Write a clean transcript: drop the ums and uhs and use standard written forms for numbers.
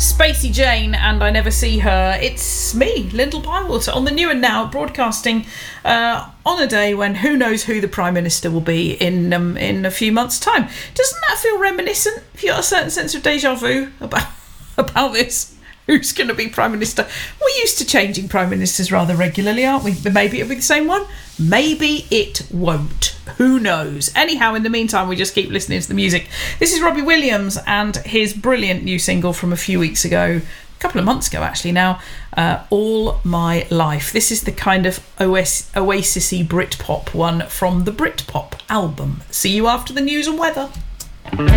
Spacey Jane and I Never See Her. It's me, Lyndall Bywater, on the New and Now, broadcasting on a day when who knows who the Prime Minister will be in a few months' time. Doesn't that feel reminiscent? Have you got a certain sense of deja vu about this? Who's going to be Prime Minister? We're used to changing Prime Ministers rather regularly, aren't we? But maybe it'll be the same one. Maybe it won't. Who knows? Anyhow, in the meantime, we just keep listening to the music. This is Robbie Williams and his brilliant new single from a few weeks ago, a couple of months ago actually now, All My Life. This is the kind of Oasis-y Britpop one from the Britpop album. See you after the news and weather.